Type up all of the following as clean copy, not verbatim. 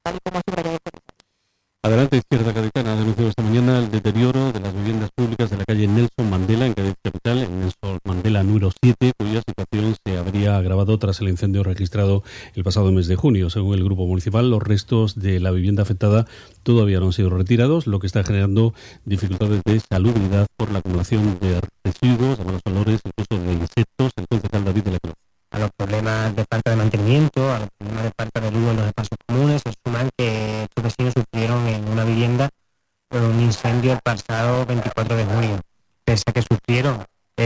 tal y como ha subrayado. Adelante, Izquierda Gaditana ha denunciado esta mañana el deterioro de las viviendas públicas de la calle Nelson Mandela, en Cádiz capital, en Nelson Mandela número 7, cuya situación se habría agravado tras el incendio registrado el pasado mes de junio. Según el grupo municipal, los restos de la vivienda afectada todavía no han sido retirados, lo que está generando dificultades de salubridad por la acumulación de residuos, de malos olores, incluso de insectos. El concejal David de la Cruz. A los problemas de falta de mantenimiento, a los problemas de falta de luz en los espacios comunes, se suman que estos vecinos sufrieron en una vivienda un incendio el pasado 24 de junio. Pese a que sufrieron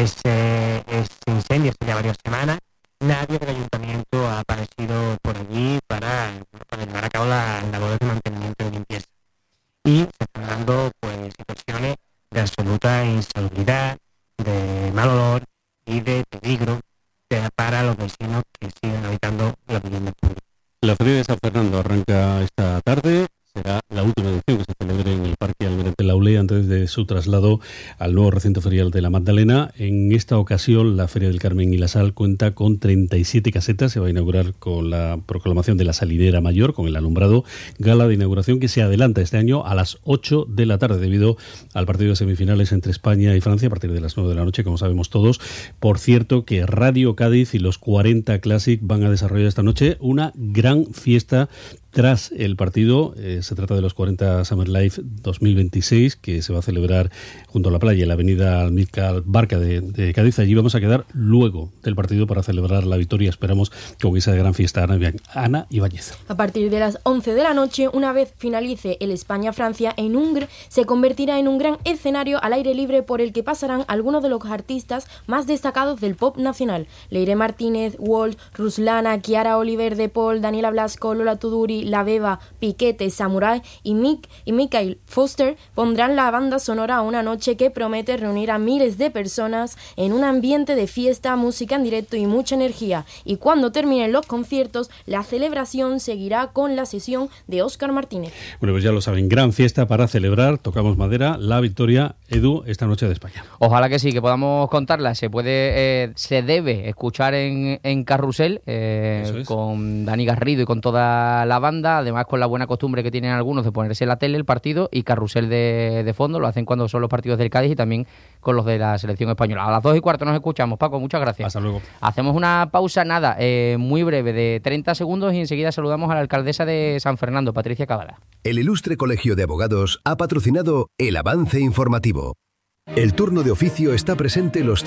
ese incendio hace ya varias semanas, nadie del ayuntamiento ha aparecido por allí para llevar a cabo las labores de mantenimiento y limpieza. Y se están dando situaciones de absoluta insalubridad, de mal olor y de peligro para los vecinos que siguen habitando la vivienda pública. La Feria de San Fernando arranca esta tarde. Será la última edición que se celebre en el Parque Almirante Laulé antes de su traslado al nuevo recinto ferial de la Magdalena. En esta ocasión, la Feria del Carmen y la Sal cuenta con 37 casetas. Se va a inaugurar con la proclamación de la Salinera Mayor, con el alumbrado. Gala de inauguración que se adelanta este año a las 8 de la tarde debido al partido de semifinales entre España y Francia a partir de las 9 de la noche, como sabemos todos. Por cierto, que Radio Cádiz y los 40 Classic van a desarrollar esta noche una gran fiesta tras el partido. Se trata de los 40 Summer Life 2026, que se va a celebrar junto a la playa en la avenida Almícar Barca de Cádiz. Allí vamos a quedar luego del partido para celebrar la victoria. Esperamos con esa gran fiesta. Ana Ibáñez. A partir de las 11 de la noche, una vez finalice el España-Francia en Ungr, se convertirá en un gran escenario al aire libre por el que pasarán algunos de los artistas más destacados del pop nacional. Leire Martínez, Walt, Ruslana, Kiara Oliver de Paul, Daniela Blasco, Lola Tuduri, La Beba, Piquete, Samurai y Michael Foster pondrán la banda sonora a una noche que promete reunir a miles de personas en un ambiente de fiesta, música en directo y mucha energía. Y cuando terminen los conciertos, la celebración seguirá con la sesión de Óscar Martínez. Bueno, pues ya lo saben, gran fiesta para celebrar, tocamos madera, la victoria, Edu, esta noche de España. Ojalá que sí, que podamos contarla. Se debe escuchar en Carrusel con Dani Garrido y con toda la banda, además con la buena costumbre que tienen algunos de ponerse en la tele el partido, y Carrusel de fondo, lo hacen cuando son los partidos del Cádiz y también con los de la selección española. A las 2:15 nos escuchamos, Paco, muchas gracias. Hasta luego. Hacemos una pausa, muy breve, de 30 segundos, y enseguida saludamos a la alcaldesa de San Fernando, Patricia Cavada. El Ilustre Colegio de Abogados ha patrocinado el avance informativo. El turno de oficio está presente los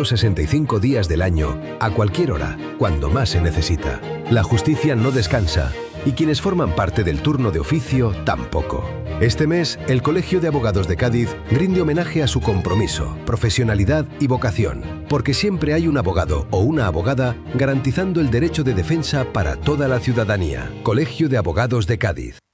365 días del año, a cualquier hora, cuando más se necesita. La justicia no descansa, y quienes forman parte del turno de oficio tampoco. Este mes, el Colegio de Abogados de Cádiz rinde homenaje a su compromiso, profesionalidad y vocación, porque siempre hay un abogado o una abogada garantizando el derecho de defensa para toda la ciudadanía. Colegio de Abogados de Cádiz.